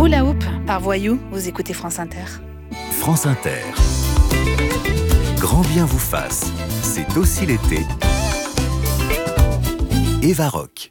Hula Hoop par Voyou, vous écoutez France Inter. France Inter. Grand bien vous fasse, c'est aussi l'été. Eva Rock.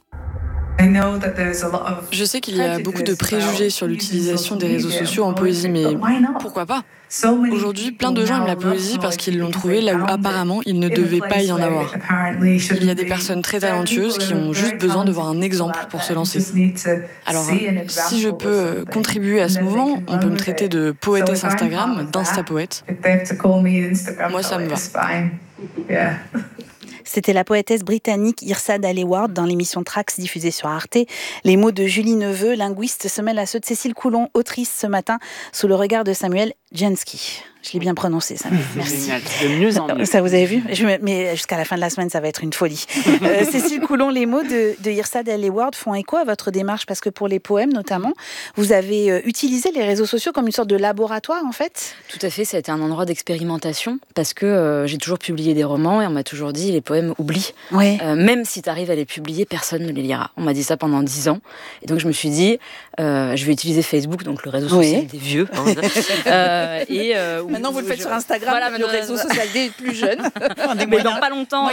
Je sais qu'il y a beaucoup de préjugés sur l'utilisation des réseaux sociaux en poésie, mais pourquoi pas ? Aujourd'hui, plein de gens aiment la poésie parce qu'ils l'ont trouvée là où apparemment il ne devait pas y en avoir. Il y a des personnes très talentueuses qui ont juste besoin de voir un exemple pour se lancer. Alors, si je peux contribuer à ce mouvement, on peut me traiter de poétesse Instagram, d'Instapoète. Moi, ça me va. C'était la poétesse britannique Irsad Aleward dans l'émission Trax diffusée sur Arte. Les mots de Julie Neveu, linguiste, se mêlent à ceux de Cécile Coulon, autrice ce matin, sous le regard de Samuel Jansky. Je l'ai bien prononcé, Samuel. Merci. Génial. De mieux en mieux. Ça, vous avez vu ? Mais jusqu'à la fin de la semaine, ça va être une folie. Cécile Coulon, les mots de Irsad Aleward font écho à votre démarche parce que pour les poèmes notamment, vous avez utilisé les réseaux sociaux comme une sorte de laboratoire en fait ? Tout à fait, ça a été un endroit d'expérimentation parce que j'ai toujours publié des romans et on m'a toujours dit les poèmes oublient. Ouais. Même si tu arrives à les publier, personne ne les lira. On m'a dit ça pendant 10 ans. Et donc je me suis dit, je vais utiliser Facebook, donc le réseau social des vieux. Maintenant, vous le faites sur Instagram, voilà, le réseau social des plus jeunes. Mais dans pas longtemps.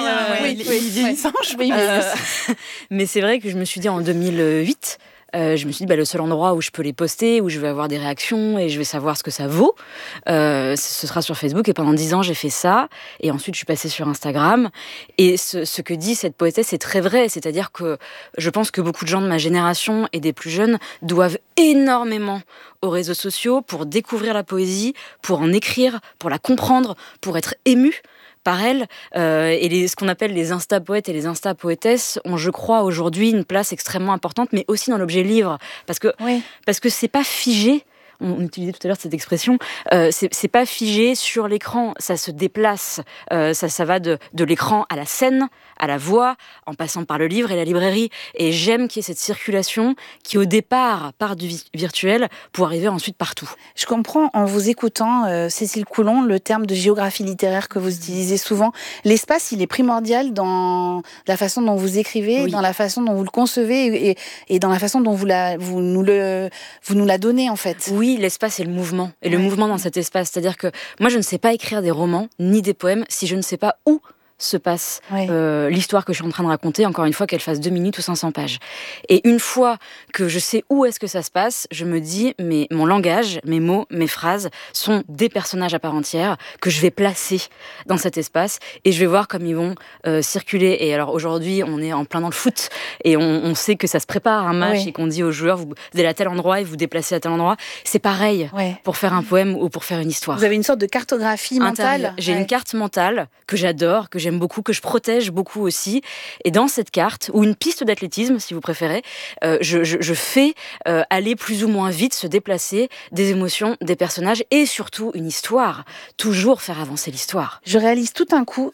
Mais c'est vrai que je me suis dit en 2008, je me suis dit, le seul endroit où je peux les poster, où je vais avoir des réactions et je vais savoir ce que ça vaut, ce sera sur Facebook. Et pendant 10 ans, j'ai fait ça. Et ensuite, je suis passée sur Instagram. Et ce que dit cette poétesse, c'est très vrai. C'est-à-dire que je pense que beaucoup de gens de ma génération et des plus jeunes doivent énormément aux réseaux sociaux pour découvrir la poésie, pour en écrire, pour la comprendre, pour être ému par elle. Et ce qu'on appelle les insta-poètes et les insta-poétesses ont, je crois, aujourd'hui une place extrêmement importante, mais aussi dans l'objet livre. Parce que c'est pas figé. On utilisait tout à l'heure cette expression, c'est pas figé sur l'écran, ça se déplace, ça va de l'écran à la scène, à la voix, en passant par le livre et la librairie. Et j'aime qu'il y ait cette circulation qui, au départ, part du virtuel pour arriver ensuite partout. Je comprends, en vous écoutant, Cécile Coulon, le terme de géographie littéraire que vous utilisez souvent. L'espace, il est primordial dans la façon dont vous écrivez, dans la façon dont vous le concevez et dans la façon dont vous nous la donnez, en fait. Oui, l'espace et le mouvement. Et le mouvement dans cet espace. C'est-à-dire que moi, je ne sais pas écrire des romans ni des poèmes si je ne sais pas où se passe l'histoire que je suis en train de raconter, encore une fois qu'elle fasse 2 minutes ou 500 pages. Et une fois que je sais où est-ce que ça se passe, je me dis, mais mon langage, mes mots, mes phrases sont des personnages à part entière que je vais placer dans cet espace et je vais voir comme ils vont circuler. Et alors aujourd'hui, on est en plein dans le foot et on sait que ça se prépare un match et qu'on dit aux joueurs, vous allez à tel endroit et vous déplacez à tel endroit. C'est pareil pour faire un poème ou pour faire une histoire. Vous avez une sorte de cartographie mentale. J'ai une carte mentale que j'adore, que j'aime beaucoup, que je protège beaucoup aussi. Et dans cette carte, ou une piste d'athlétisme, si vous préférez, je fais aller plus ou moins vite, se déplacer des émotions, des personnages et surtout une histoire. Toujours faire avancer l'histoire. Je réalise tout à coup,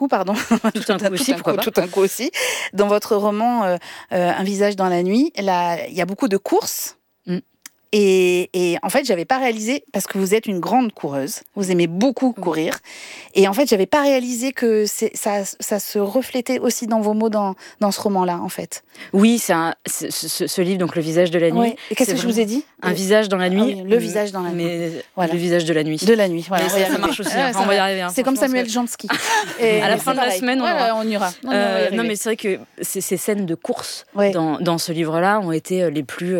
dans votre roman Un visage dans la nuit, il y a beaucoup de courses. Et en fait, j'avais pas réalisé, parce que vous êtes une grande coureuse, vous aimez beaucoup courir, et en fait, j'avais pas réalisé que ça se reflétait aussi dans vos mots dans ce roman-là, en fait. Oui, ce livre, donc Le visage de la nuit. Ouais. Et qu'est-ce que je vous ai dit ? Un visage dans la nuit. Le visage dans la nuit. Mais le visage de la nuit. De la nuit, voilà. Ça marche aussi, on va y arriver. C'est comme Samuel Jansky. À la fin de la semaine, on ira. Non, mais c'est vrai que ces scènes de course dans ce livre-là ont été les plus,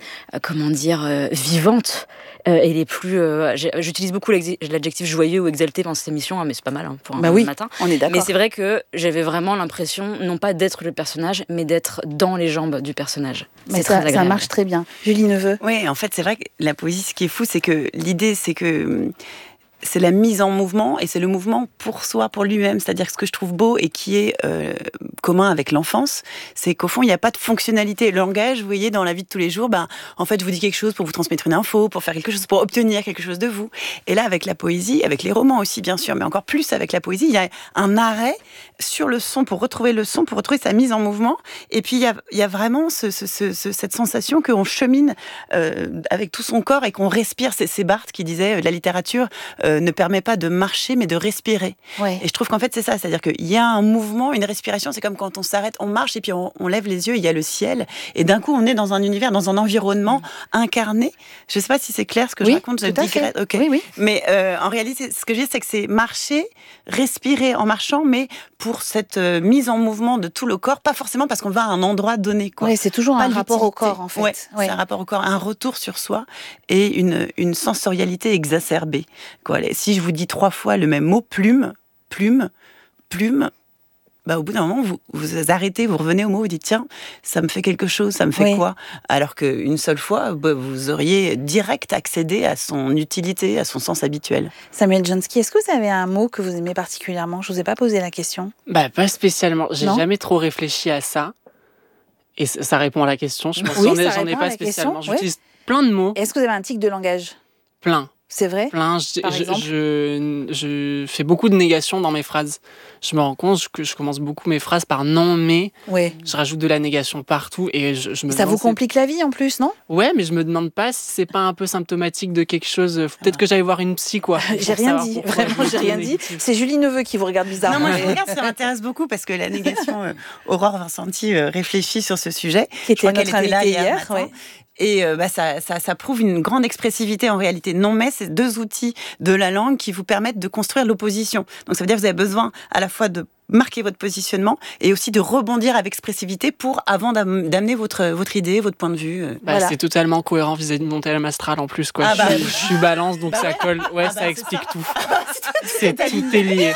vivantes et les plus... j'utilise beaucoup l'adjectif joyeux ou exalté dans cette émission, mais c'est pas mal pour un matin. On est d'accord. Mais c'est vrai que j'avais vraiment l'impression, non pas d'être le personnage, mais d'être dans les jambes du personnage. Mais ça marche très bien. Julie Neveu. Oui, en fait, c'est vrai que la poésie, ce qui est fou, c'est que l'idée, c'est que c'est la mise en mouvement et c'est le mouvement pour soi, pour lui-même. C'est-à-dire que ce que je trouve beau et qui est commun avec l'enfance, c'est qu'au fond, il n'y a pas de fonctionnalité. Le langage, vous voyez, dans la vie de tous les jours, en fait, je vous dis quelque chose pour vous transmettre une info, pour faire quelque chose, pour obtenir quelque chose de vous. Et là, avec la poésie, avec les romans aussi, bien sûr, mais encore plus avec la poésie, il y a un arrêt sur le son, pour retrouver le son, pour retrouver sa mise en mouvement. Et puis, il y a vraiment cette sensation qu'on chemine avec tout son corps et qu'on respire. C'est Barthes qui disait, la littérature ne permet pas de marcher, mais de respirer. Ouais. Et je trouve qu'en fait, c'est ça. C'est-à-dire qu'il y a un mouvement, une respiration. C'est comme quand on s'arrête, on marche et puis on lève les yeux, il y a le ciel. Et d'un coup, on est dans un univers, dans un environnement incarné. Je ne sais pas si c'est clair ce que je raconte. Tout à fait. Okay. Oui. Mais en réalité, ce que je dis, c'est que c'est marcher, respirer en marchant, mais pour cette mise en mouvement de tout le corps, pas forcément parce qu'on va à un endroit donné. Oui, c'est toujours un rapport au corps, en fait. Ouais, c'est un rapport au corps, un retour sur soi et une sensorialité exacerbée. Quoi. Si je vous dis 3 fois le même mot, plume, au bout d'un moment, vous arrêtez, vous revenez au mot, vous dites tiens, ça me fait quelque chose, ça me fait quoi ? Alors qu'une seule fois, vous auriez direct accédé à son utilité, à son sens habituel. Samuel Jansky, est-ce que vous avez un mot que vous aimez particulièrement ? Je ne vous ai pas posé la question. Pas spécialement. J'ai jamais trop réfléchi à ça. Et ça répond à la question. Je pense j'en ai pas spécialement. J'utilise plein de mots. Est-ce que vous avez un tic de langage ? Plein. C'est vrai ? Plein. Je fais beaucoup de négation dans mes phrases. Je me rends compte que je commence beaucoup mes phrases par non, mais. Ouais. Je rajoute de la négation partout et je me ça vous complique la vie en plus, non ? Ouais, mais je me demande pas si c'est pas un peu symptomatique de quelque chose. Peut-être que j'aille voir une psy, quoi. J'ai rien dit. Vraiment, j'ai rien dit. C'est Julie Neveu qui vous regarde bizarrement. Non, moi je regarde, ça m'intéresse beaucoup parce que la négation, Aurore Vincenti réfléchit sur ce sujet. Qui était notre invitée hier. Ouais. Et ça prouve une grande expressivité en réalité. Non, mais c'est 2 outils de la langue qui vous permettent de construire l'opposition. Donc ça veut dire que vous avez besoin à la fois de marquer votre positionnement et aussi de rebondir avec expressivité avant d'amener votre idée, votre point de vue. Voilà. C'est totalement cohérent vis-à-vis de mon thème astral en plus. Quoi. Je suis balance, donc ça colle. Ouais, ça explique tout. Tout est lié.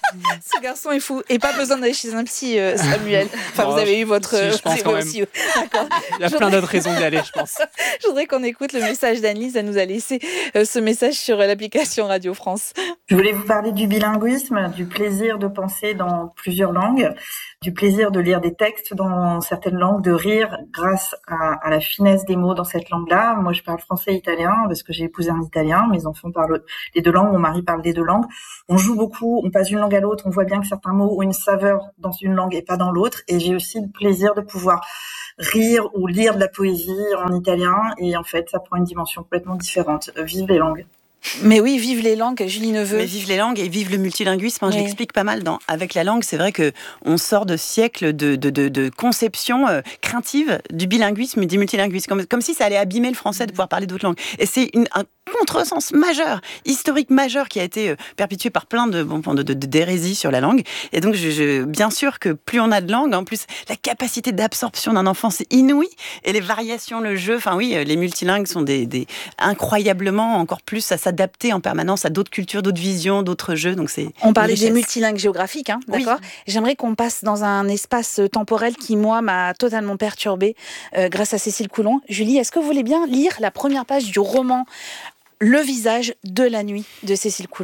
Ce garçon est fou. Et pas besoin d'aller chez un psy, Samuel. Enfin, vous avez eu votre... Si, je pense quand même. Aussi. D'accord. Il y a plein d'autres raisons d'y aller, je pense. Je voudrais qu'on écoute le message d'Anne-Lise. Elle nous a laissé ce message sur l'application Radio France. Je voulais vous parler du bilinguisme, du plaisir de penser dans plusieurs langues, du plaisir de lire des textes dans certaines langues, de rire grâce à la finesse des mots dans cette langue-là. Moi, je parle français et italien parce que j'ai épousé un Italien. Mes enfants parlent les 2 langues, mon mari parle les 2 langues. On joue beaucoup, on passe d'une langue à l'autre, on voit bien que certains mots ont une saveur dans une langue et pas dans l'autre. Et j'ai aussi le plaisir de pouvoir rire ou lire de la poésie en italien. Et en fait, ça prend une dimension complètement différente. Vive les langues. Mais oui, vive les langues, Julie Neveu. Mais vive les langues et vive le multilinguisme. Je l'explique pas mal avec la langue. C'est vrai que on sort de siècles de conception craintive du bilinguisme et du multilinguisme, comme si ça allait abîmer le français de pouvoir parler d'autres langues. Et c'est un contresens majeur, historique majeur, qui a été perpétué par plein d'hérésies sur la langue. Et donc, bien sûr que plus on a de langues, en plus, la capacité d'absorption d'un enfant, c'est inouï. Et les variations, le jeu, les multilingues sont incroyablement encore plus à s'adapter en permanence à d'autres cultures, d'autres visions, d'autres jeux. Donc on parlait des multilingues géographiques, d'accord ? Oui. J'aimerais qu'on passe dans un espace temporel qui, moi, m'a totalement perturbée grâce à Cécile Coulon. Julie, est-ce que vous voulez bien lire la première page du roman Le visage de la nuit de Cécile Coulon ?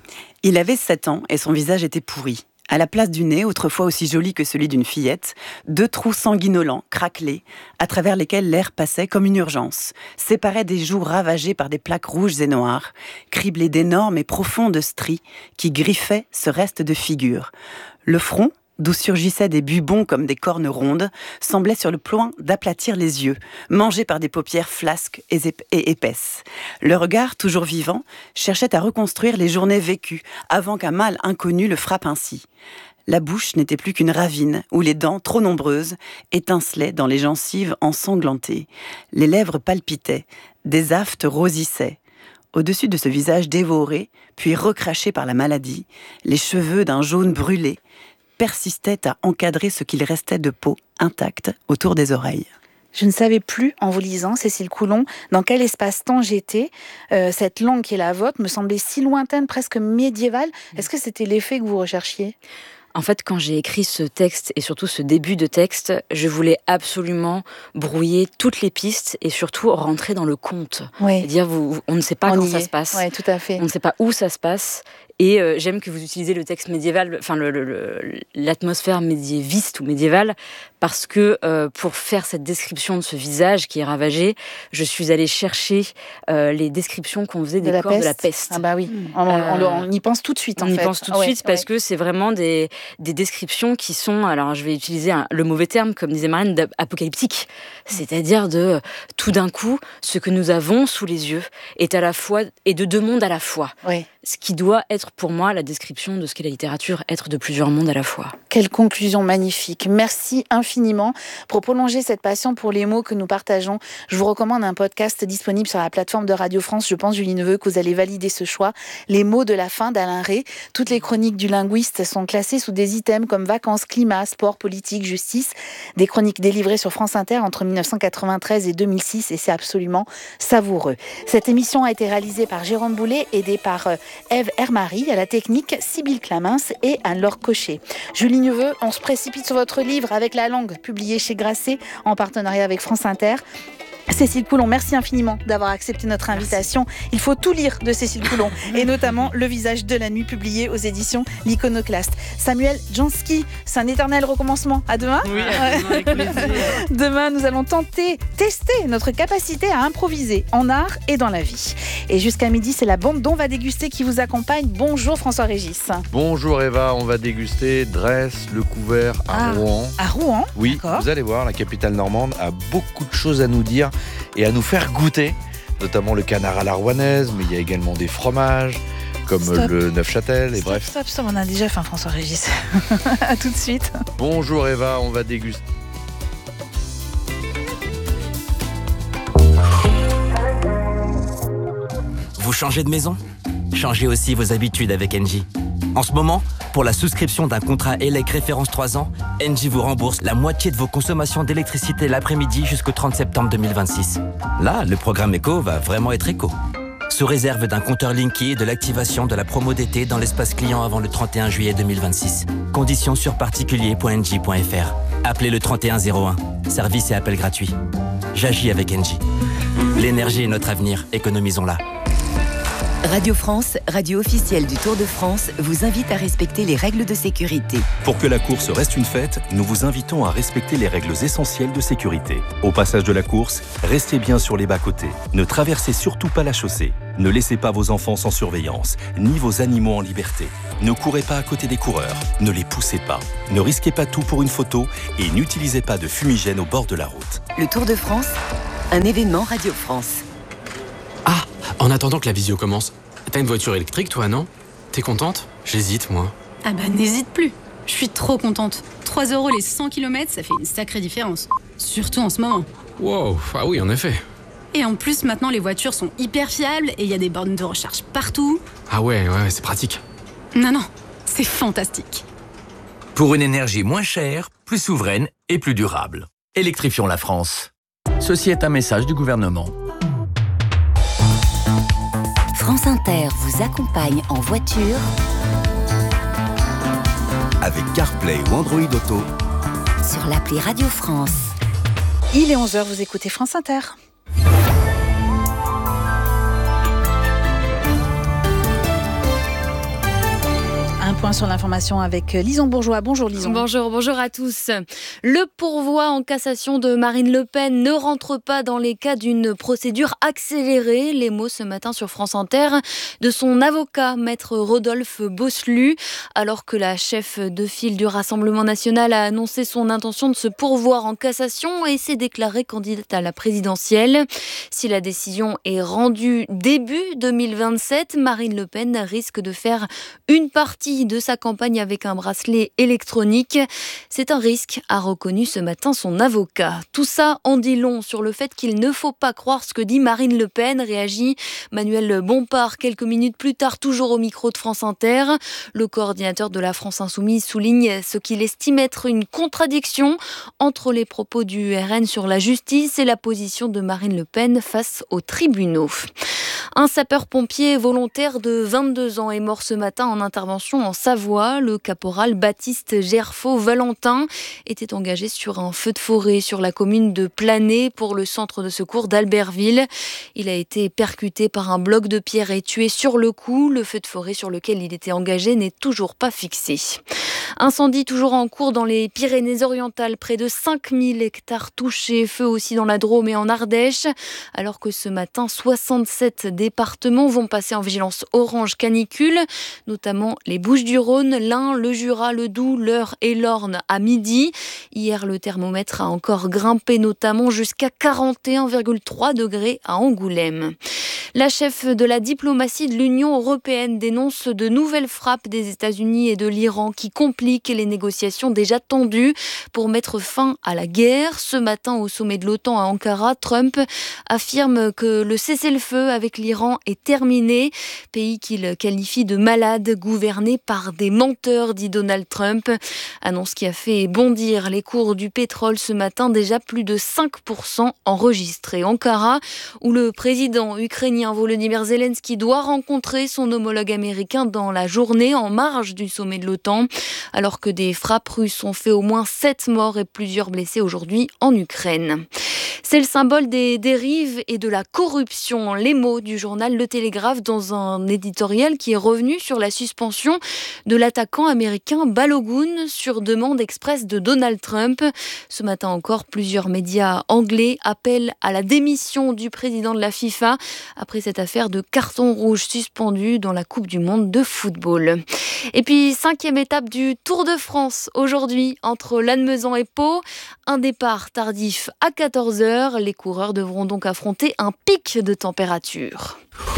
Il avait 7 ans et son visage était pourri. À la place du nez, autrefois aussi joli que celui d'une fillette, 2 trous sanguinolents, craquelés, à travers lesquels l'air passait comme une urgence, séparaient des joues ravagées par des plaques rouges et noires, criblées d'énormes et profondes stries qui griffaient ce reste de figure. Le front, d'où surgissaient des bubons comme des cornes rondes, semblait sur le point d'aplatir les yeux, mangé par des paupières flasques et épaisses. Le regard, toujours vivant, cherchait à reconstruire les journées vécues, avant qu'un mal inconnu le frappe ainsi. La bouche n'était plus qu'une ravine, où les dents, trop nombreuses, étincelaient dans les gencives ensanglantées. Les lèvres palpitaient, des aftes rosissaient. Au-dessus de ce visage dévoré, puis recraché par la maladie, les cheveux d'un jaune brûlé persistaient à encadrer ce qu'il restait de peau intacte autour des oreilles. Je ne savais plus, en vous lisant, Cécile Coulon, dans quel espace-temps j'étais. Cette langue qui est la vôtre me semblait si lointaine, presque médiévale. Est-ce que c'était l'effet que vous recherchiez ? En fait, quand j'ai écrit ce texte, et surtout ce début de texte, je voulais absolument brouiller toutes les pistes et surtout rentrer dans le conte. Oui. C'est-à-dire, on ne sait pas quand ça se passe. Oui, tout à fait. On ne sait pas où ça se passe. Et j'aime que vous utilisez le texte médiéval, enfin l'atmosphère médiéviste ou médiévale, parce que pour faire cette description de ce visage qui est ravagé, je suis allée chercher les descriptions qu'on faisait des corps de la peste. Ah bah oui, on y pense tout de suite. On y pense tout de suite parce que c'est vraiment des descriptions qui sont, alors je vais utiliser le mauvais terme, comme disait Marine, apocalyptique. C'est-à-dire de tout d'un coup, ce que nous avons sous les yeux est à la fois, et de deux mondes à la fois. Oui. Ce qui doit être pour moi la description de ce qu'est la littérature, être de plusieurs mondes à la fois. Quelle conclusion magnifique. Merci infiniment. Pour prolonger cette passion pour les mots que nous partageons, je vous recommande un podcast disponible sur la plateforme de Radio France. Je pense, Julie Neveu, que vous allez valider ce choix. Les mots de la fin d'Alain Rey. Toutes les chroniques du linguiste sont classées sous des items comme vacances, climat, sport, politique, justice. Des chroniques délivrées sur France Inter entre 1993 et 2006 et c'est absolument savoureux. Cette émission a été réalisée par Jérôme Boulet, aidée par Ève Hermary, à la technique, Sybille Clamins et Anne-Laure Cochet. Julie Neveu, on se précipite sur votre livre Avec la langue, publié chez Grasset en partenariat avec France Inter. Cécile Coulon, merci infiniment d'avoir accepté notre invitation. Il faut tout lire de Cécile Coulon, et notamment Le visage de la nuit, publié aux éditions L'Iconoclaste. Samuel Jansky, c'est un éternel recommencement. À demain. Oui, à demain, avec plaisir. Demain, nous allons tester notre capacité à improviser en art et dans la vie. Et jusqu'à midi, c'est la bande d'On va déguster qui vous accompagne. Bonjour François-Régis. Bonjour Eva, on va déguster Le Couvert à Rouen. À Rouen. Oui, d'accord. Vous allez voir, la capitale normande a beaucoup de choses à nous dire et à nous faire goûter, notamment le canard à la rouennaise, mais il y a également des fromages comme le Neufchâtel et bref. Stop, on a déjà faim François-Régis. À tout de suite. Bonjour Eva, on va déguster. Vous changez de maison ? Changez aussi vos habitudes avec Engie. En ce moment, pour la souscription d'un contrat ELEC référence 3 ans, Engie vous rembourse la moitié de vos consommations d'électricité l'après-midi jusqu'au 30 septembre 2026. Là, le programme éco va vraiment être éco. Sous réserve d'un compteur Linky et de l'activation de la promo d'été dans l'espace client avant le 31 juillet 2026. Conditions sur particulier.engie.fr. Appelez le 3101. Service et appel gratuit. J'agis avec Engie. L'énergie est notre avenir, économisons-la. Radio France, radio officielle du Tour de France, vous invite à respecter les règles de sécurité. Pour que la course reste une fête, nous vous invitons à respecter les règles essentielles de sécurité. Au passage de la course, restez bien sur les bas-côtés. Ne traversez surtout pas la chaussée. Ne laissez pas vos enfants sans surveillance, ni vos animaux en liberté. Ne courez pas à côté des coureurs. Ne les poussez pas. Ne risquez pas tout pour une photo et n'utilisez pas de fumigène au bord de la route. Le Tour de France, un événement Radio France. Ah, en attendant que la visio commence, t'as une voiture électrique toi, non ? T'es contente ? J'hésite, moi. Ah bah n'hésite plus. Je suis trop contente. 3 € les 100 km, ça fait une sacrée différence. Surtout en ce moment. Wow, ah oui, en effet. Et en plus, maintenant, les voitures sont hyper fiables et il y a des bornes de recharge partout. Ah ouais, c'est pratique. Non, c'est fantastique. Pour une énergie moins chère, plus souveraine et plus durable. Électrifions la France. Ceci est un message du gouvernement. France Inter vous accompagne en voiture avec CarPlay ou Android Auto sur l'appli Radio France. Il est 11h, vous écoutez France Inter. Un point sur l'information avec Lison Bourgeois. Bonjour Lison. Bonjour à tous. Le pourvoi en cassation de Marine Le Pen ne rentre pas dans les cas d'une procédure accélérée. Les mots ce matin sur France Inter de son avocat, maître Rodolphe Bosselu, alors que la chef de file du Rassemblement national a annoncé son intention de se pourvoir en cassation et s'est déclarée candidate à la présidentielle. Si la décision est rendue début 2027, Marine Le Pen risque de faire une partie de sa campagne avec un bracelet électronique. C'est un risque, a reconnu ce matin son avocat. Tout ça en dit long sur le fait qu'il ne faut pas croire ce que dit Marine Le Pen, réagit Manuel Bompard quelques minutes plus tard, toujours au micro de France Inter. Le coordinateur de la France Insoumise souligne ce qu'il estime être une contradiction entre les propos du RN sur la justice et la position de Marine Le Pen face aux tribunaux. Un sapeur-pompier volontaire de 22 ans est mort ce matin en intervention en Savoie. Le caporal Baptiste Gerfaux-Valentin était engagé sur un feu de forêt sur la commune de Planay pour le centre de secours d'Albertville. Il a été percuté par un bloc de pierre et tué sur le coup. Le feu de forêt sur lequel il était engagé n'est toujours pas fixé. Incendie toujours en cours dans les Pyrénées-Orientales, près de 5000 hectares touchés. Feu aussi dans la Drôme et en Ardèche. Alors que ce matin, 67 départements vont passer en vigilance orange canicule, notamment les Bouches-du-Rhône, l'Ain, le Jura, le Doubs, l'Eure et l'Orne à midi. Hier, le thermomètre a encore grimpé, notamment jusqu'à 41,3 degrés à Angoulême. La chef de la diplomatie de l'Union européenne dénonce de nouvelles frappes des États-Unis et de l'Iran qui compliquent les négociations déjà tendues pour mettre fin à la guerre. Ce matin, au sommet de l'OTAN à Ankara, Trump affirme que le cessez-le-feu avec l'Iran est terminé. Pays qu'il qualifie de malade, gouverné par des menteurs, dit Donald Trump. Annonce qui a fait bondir les cours du pétrole ce matin, déjà plus de 5% enregistrés. Ankara, où le président ukrainien Volodymyr Zelensky doit rencontrer son homologue américain dans la journée en marge du sommet de l'OTAN, alors que des frappes russes ont fait au moins 7 morts et plusieurs blessés aujourd'hui en Ukraine. C'est le symbole des dérives et de la corruption. Les mots du journal Le Télégraphe dans un éditorial qui est revenu sur la suspension de l'attaquant américain Balogun sur demande expresse de Donald Trump. Ce matin encore, plusieurs médias anglais appellent à la démission du président de la FIFA après cette affaire de carton rouge suspendu dans la Coupe du Monde de football. Et puis, 5e étape du Tour de France aujourd'hui entre Lannemezan et Pau. Un départ tardif à 14h. Les coureurs devront donc affronter un pic de température.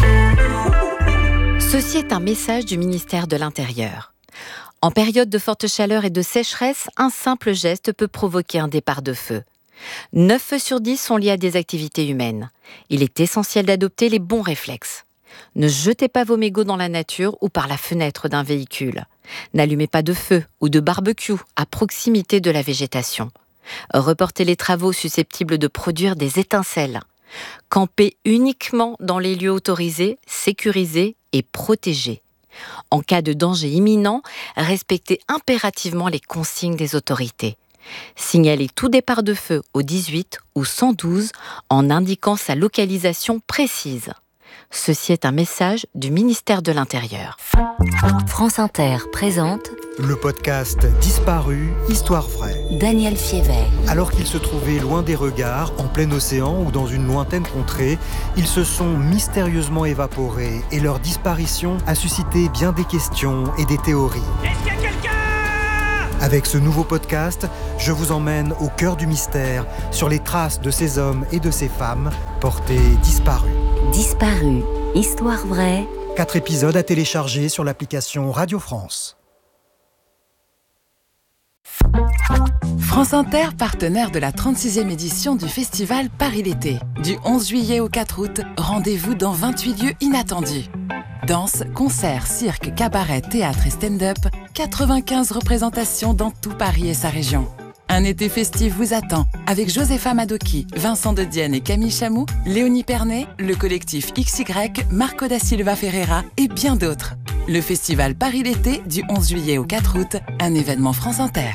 Ceci est un message du ministère de l'Intérieur. En période de forte chaleur et de sécheresse, un simple geste peut provoquer un départ de feu. 9 feux sur 10 sont liés à des activités humaines. Il est essentiel d'adopter les bons réflexes. Ne jetez pas vos mégots dans la nature ou par la fenêtre d'un véhicule. N'allumez pas de feu ou de barbecue à proximité de la végétation. Reportez les travaux susceptibles de produire des étincelles. Campez uniquement dans les lieux autorisés, sécurisés et protégés. En cas de danger imminent, respectez impérativement les consignes des autorités. Signalez tout départ de feu au 18 ou 112 en indiquant sa localisation précise. Ceci est un message du ministère de l'Intérieur. France Inter présente le podcast Disparu, Histoire vraie. Daniel Fiévet. Alors qu'ils se trouvaient loin des regards, en plein océan ou dans une lointaine contrée, ils se sont mystérieusement évaporés et leur disparition a suscité bien des questions et des théories. Est-ce qu'il y a quelqu'un ? Avec ce nouveau podcast, je vous emmène au cœur du mystère, sur les traces de ces hommes et de ces femmes portés disparus. Disparu, Histoire vraie. 4 épisodes à télécharger sur l'application Radio France. France Inter, partenaire de la 36e édition du festival Paris l'été. Du 11 juillet au 4 août, rendez-vous dans 28 lieux inattendus. Danse, concerts, cirque, cabaret, théâtre et stand-up, 95 représentations dans tout Paris et sa région. Un été festif vous attend avec Josepha Madoki, Vincent de Dienne et Camille Chamou, Léonie Pernet, le collectif XY, Marco da Silva Ferreira et bien d'autres. Le festival Paris l'été du 11 juillet au 4 août, un événement France Inter.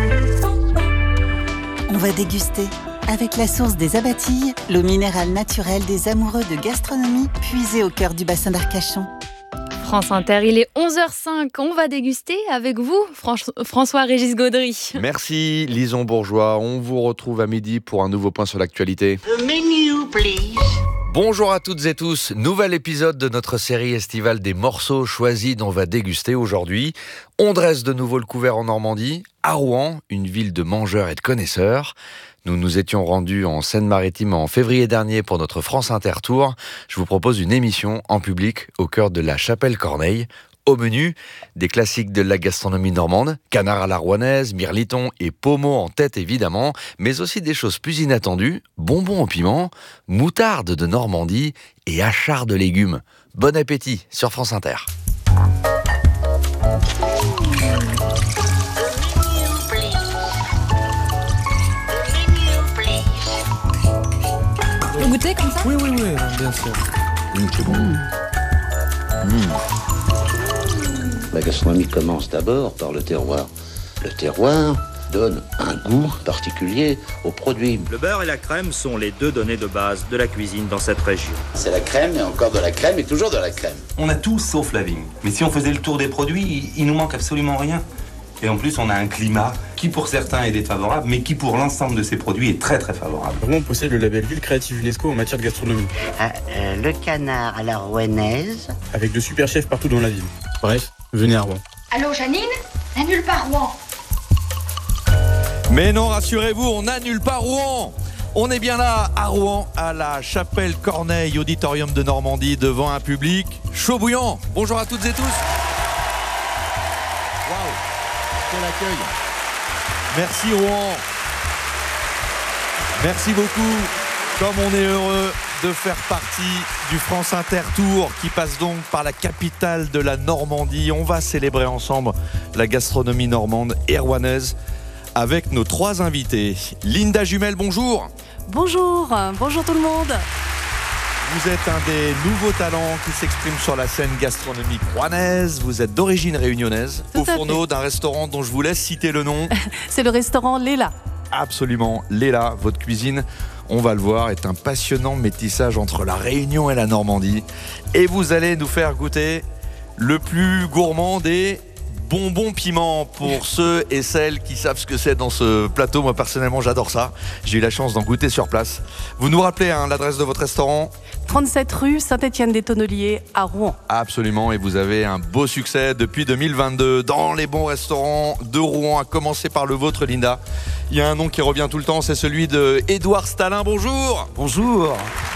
On va déguster avec la source des Abatilles, l'eau minérale naturelle des amoureux de gastronomie puisée au cœur du bassin d'Arcachon. France Inter, il est 11h05. On va déguster avec vous, François-Régis Gaudry. Merci, Lison Bourgeois. On vous retrouve à midi pour un nouveau point sur l'actualité. The menu, please. Bonjour à toutes et tous, nouvel épisode de notre série estivale des morceaux choisis dont on va déguster aujourd'hui. On dresse de nouveau le couvert en Normandie, à Rouen, une ville de mangeurs et de connaisseurs. Nous nous étions rendus en Seine-Maritime en février dernier pour notre France Inter Tour. Je vous propose une émission en public au cœur de la Chapelle Corneille. Au menu, des classiques de la gastronomie normande, canard à la rouennaise, mirliton et pommeau en tête évidemment, mais aussi des choses plus inattendues, bonbons au piment, moutarde de Normandie et achard de légumes. Bon appétit sur France Inter. Vous goûtez comme ça ? Oui, bien sûr. C'est bon. La gastronomie commence d'abord par le terroir. Le terroir donne un goût particulier aux produits. Le beurre et la crème sont les deux données de base de la cuisine dans cette région. C'est la crème et encore de la crème et toujours de la crème. On a tout sauf la vigne. Mais si on faisait le tour des produits, il nous manque absolument rien. Et en plus, on a un climat qui pour certains est défavorable, mais qui pour l'ensemble de ces produits est très très favorable. Vraiment, on possède le label Ville Créative UNESCO en matière de gastronomie. Le canard à la rouennaise. Avec de super chefs partout dans la ville. Bref, venez à Rouen. Allô Janine ? N'annule pas Rouen. Mais non, rassurez-vous, on n'annule pas Rouen. On est bien là, à Rouen, à la Chapelle Corneille, auditorium de Normandie, devant un public chaud bouillant. Bonjour à toutes et tous. Waouh, quel accueil. Merci Rouen. Merci beaucoup. Comme on est heureux de faire partie du France Inter Tour qui passe donc par la capitale de la Normandie. On va célébrer ensemble la gastronomie normande et rouennaise avec nos 3 invités. Linda Jumel, bonjour. Bonjour tout le monde. Vous êtes un des nouveaux talents qui s'expriment sur la scène gastronomique rouennaise. Vous êtes d'origine réunionnaise, au fourneau d'un restaurant dont je vous laisse citer le nom. C'est le restaurant Léla. Absolument, Léla, votre cuisine, on va le voir, est un passionnant métissage entre la Réunion et la Normandie. Et vous allez nous faire goûter le plus gourmand des bonbons piment pour ceux et celles qui savent ce que c'est dans ce plateau. Moi personnellement j'adore ça. J'ai eu la chance d'en goûter sur place. Vous nous rappelez l'adresse de votre restaurant ? 37 rue Saint-Étienne-des-Tonneliers à Rouen. Absolument, et vous avez un beau succès depuis 2022 dans les bons restaurants de Rouen, à commencer par le vôtre Linda. Il y a un nom qui revient tout le temps, c'est celui de Édouard Stalin. Bonjour. Bonjour.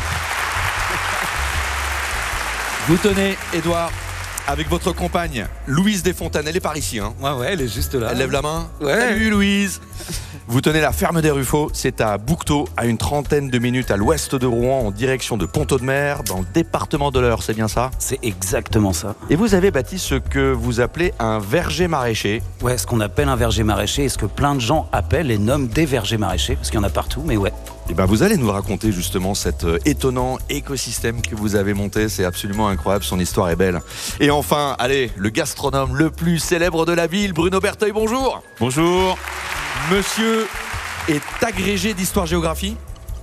Vous tenez Édouard avec votre compagne Louise Desfontaines, elle est par ici. Hein. Ouais, elle est juste là. Elle lève la main. Ouais. Salut Louise. Vous tenez la ferme des Ruffaux, c'est à Bouquetot, à une trentaine de minutes à l'ouest de Rouen, en direction de Pont-Audemer, dans le département de l'Eure, c'est bien ça ? C'est exactement ça. Et vous avez bâti ce que vous appelez un verger maraîcher. Ouais, ce qu'on appelle un verger maraîcher, et ce que plein de gens appellent et nomment des vergers maraîchers, parce qu'il y en a partout, mais ouais. Et ben vous allez nous raconter justement cet étonnant écosystème que vous avez monté, c'est absolument incroyable, son histoire est belle. Et enfin, allez, le gastronome le plus célèbre de la ville, Bruno Berteuil, bonjour. Bonjour. Monsieur est agrégé d'histoire-géographie ?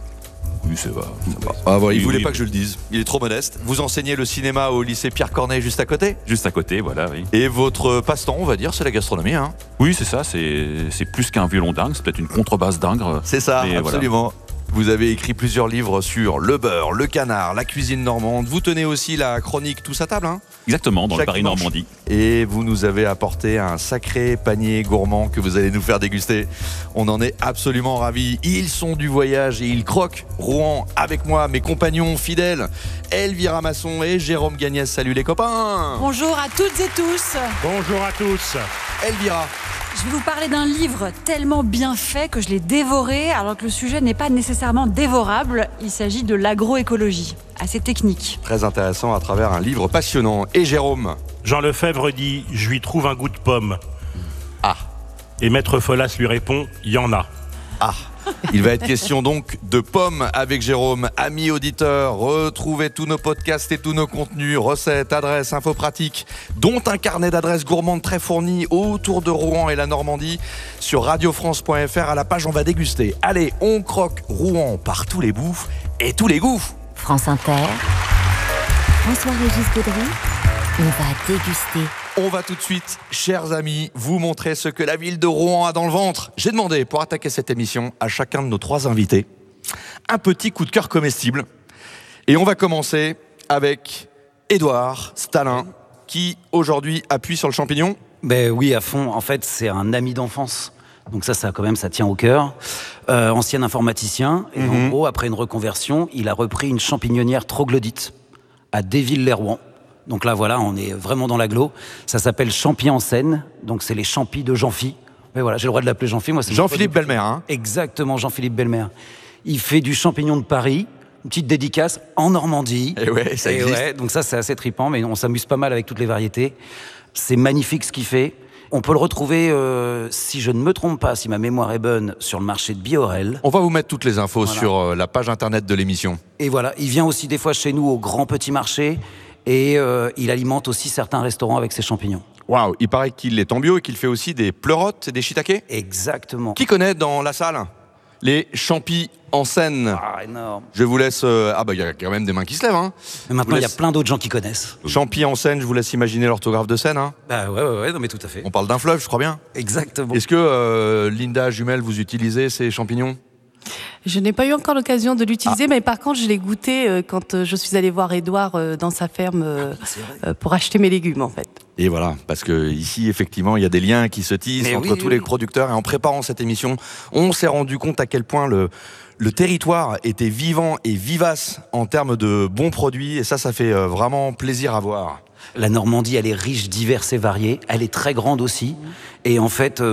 Oui, c'est vrai. Ah, voilà, il voulait pas que je le dise, il est trop modeste. Vous enseignez le cinéma au lycée Pierre Corneille juste à côté ? Juste à côté, voilà, oui. Et votre passe-temps, on va dire, c'est la gastronomie, hein ? Oui, c'est ça, c'est plus qu'un violon dingue, c'est peut-être une contrebasse dingue. C'est ça, absolument. Voilà. Vous avez écrit plusieurs livres sur le beurre, le canard, la cuisine normande. Vous tenez aussi la chronique Tous à table, hein ? Exactement, dans le Paris-Normandie. Et vous nous avez apporté un sacré panier gourmand que vous allez nous faire déguster. On en est absolument ravis. Ils sont du voyage et ils croquent Rouen avec moi, mes compagnons fidèles, Elvira Masson et Jérôme Gagnès. Salut les copains. Bonjour à toutes et tous. Bonjour à tous. Elvira. Je vais vous parler d'un livre tellement bien fait que je l'ai dévoré, alors que le sujet n'est pas nécessairement dévorable. Il s'agit de l'agroécologie, assez technique. Très intéressant à travers un livre passionnant. Et Jérôme ? Jean Lefebvre dit « Je lui trouve un goût de pomme ». Ah. Et Maître Folas lui répond « Il y en a ». Ah. Il va être question donc de pommes avec Jérôme. Amis auditeurs, retrouvez tous nos podcasts et tous nos contenus, recettes, adresses, infos pratiques, dont un carnet d'adresses gourmandes très fourni autour de Rouen et la Normandie sur radiofrance.fr à la page On va déguster. Allez, on croque Rouen par tous les bouts et tous les goûts. France Inter, François-Régis Gaudry, on va déguster. On va tout de suite, chers amis, vous montrer ce que la ville de Rouen a dans le ventre. J'ai demandé, pour attaquer cette émission, à chacun de nos 3 invités, un petit coup de cœur comestible. Et on va commencer avec Édouard Stalin, qui aujourd'hui appuie sur le champignon. Ben oui, à fond. En fait, c'est un ami d'enfance. Donc ça quand même, ça tient au cœur. Ancien informaticien. Et en gros, après une reconversion, il a repris une champignonnière troglodyte à Déville-les-Rouen. Donc là, voilà, on est vraiment dans l'agglo. Ça s'appelle Champy en Seine. Donc c'est les champis de Jean-Phi. Mais voilà, j'ai le droit de l'appeler Jean-Phi. Moi, c'est Jean-Philippe Belmer, hein ? Exactement, Jean-Philippe Belmer. Il fait du champignon de Paris. Une petite dédicace en Normandie. Et ouais, ça existe. Ouais, donc ça, c'est assez trippant, mais on s'amuse pas mal avec toutes les variétés. C'est magnifique ce qu'il fait. On peut le retrouver, si je ne me trompe pas, si ma mémoire est bonne, sur le marché de Biorel. On va vous mettre toutes les infos sur la page internet de l'émission. Et voilà, il vient aussi des fois chez nous au Grand Petit Marché et il alimente aussi certains restaurants avec ses champignons. Waouh, il paraît qu'il est en bio et qu'il fait aussi des pleurotes et des shiitake. Exactement. Qui connaît dans la salle les champis en Seine? Ah, énorme. Je vous laisse... il y a quand même des mains qui se lèvent. Hein. Mais maintenant, il y a plein d'autres gens qui connaissent. Champis en Seine, je vous laisse imaginer l'orthographe de Seine. Hein. Bah ouais, non mais tout à fait. On parle d'un fleuve, je crois bien. Exactement. Est-ce que, Linda Jumel, vous utilisez ces champignons? Je n'ai pas eu encore l'occasion de l'utiliser, mais par contre, je l'ai goûté quand je suis allée voir Édouard dans sa ferme pour acheter mes légumes, en fait. Et voilà, parce que ici, effectivement, il y a des liens qui se tissent entre tous les producteurs. Et en préparant cette émission, on s'est rendu compte à quel point le territoire était vivant et vivace en termes de bons produits. Et ça fait vraiment plaisir à voir. La Normandie, elle est riche, diverse et variée. Elle est très grande aussi. Et en fait,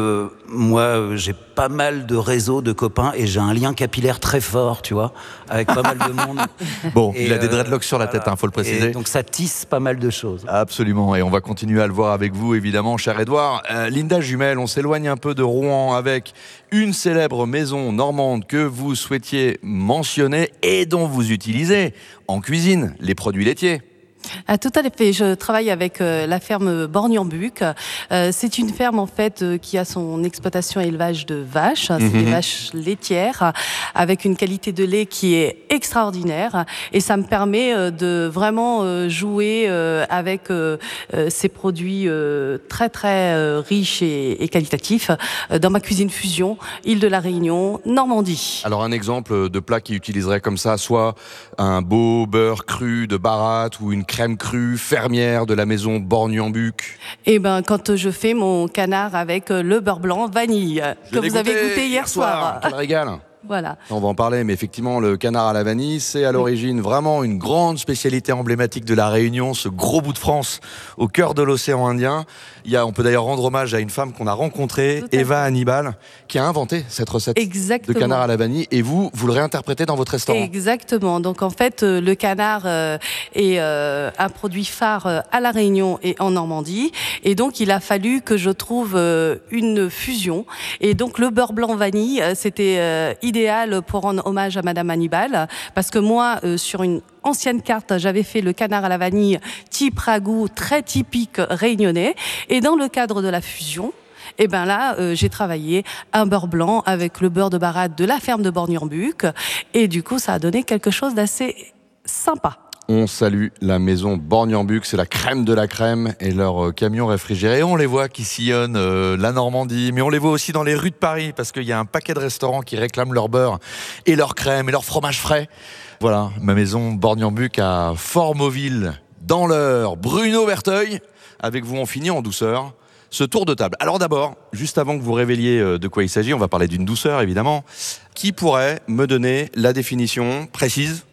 moi, j'ai pas mal de réseaux de copains et j'ai un lien capillaire très fort, tu vois, avec pas mal de monde. Bon, il a des dreadlocks sur la tête, faut le préciser. Et donc ça tisse pas mal de choses. Absolument, et on va continuer à le voir avec vous, évidemment, cher Édouard. Linda Jumel, on s'éloigne un peu de Rouen avec une célèbre maison normande que vous souhaitiez mentionner et dont vous utilisez en cuisine les produits laitiers. Ah, tout à fait. Je travaille avec la ferme Borgny-en-Buc. C'est une ferme en fait qui a son exploitation élevage de vaches. C'est des vaches laitières avec une qualité de lait qui est extraordinaire. Et ça me permet de vraiment jouer avec ces produits très très riches et qualitatifs dans ma cuisine fusion, Île de la Réunion, Normandie. Alors un exemple de plat qui utiliserait comme ça, soit un beau beurre cru de baratte ou une crème crue fermière de la maison Borgny-en-Buc. Eh ben, quand je fais mon canard avec le beurre blanc vanille que vous avez goûté hier soir. Quel régal. Voilà. On va en parler, mais effectivement, le canard à la vanille, c'est à l'origine vraiment une grande spécialité emblématique de la Réunion, ce gros bout de France au cœur de l'océan Indien. On peut d'ailleurs rendre hommage à une femme qu'on a rencontrée, Eva Hannibal, qui a inventé cette recette de canard à la vanille. Et vous le réinterprétez dans votre restaurant. Exactement. Donc en fait, le canard est un produit phare à la Réunion et en Normandie. Et donc il a fallu que je trouve une fusion. Et donc le beurre blanc vanille, c'était idéal pour rendre hommage à Madame Hannibal, parce que moi, sur une ancienne carte, j'avais fait le canard à la vanille type ragoût, très typique réunionnais, et dans le cadre de la fusion, et ben là, j'ai travaillé un beurre blanc avec le beurre de baratte de la ferme de Borgny-en-Buc, et du coup, ça a donné quelque chose d'assez sympa. On salue la maison Borgny-en-Buc, c'est la crème de la crème et leurs camions réfrigérés. On les voit qui sillonnent la Normandie, mais on les voit aussi dans les rues de Paris parce qu'il y a un paquet de restaurants qui réclament leur beurre et leur crème et leur fromage frais. Voilà, ma maison Borgny-en-Buc à Fort-Mauville, dans l'Eure. Bruno Berteuil, avec vous on finit en douceur ce tour de table. Alors d'abord, juste avant que vous révéliez de quoi il s'agit, on va parler d'une douceur évidemment. Qui pourrait me donner la définition précise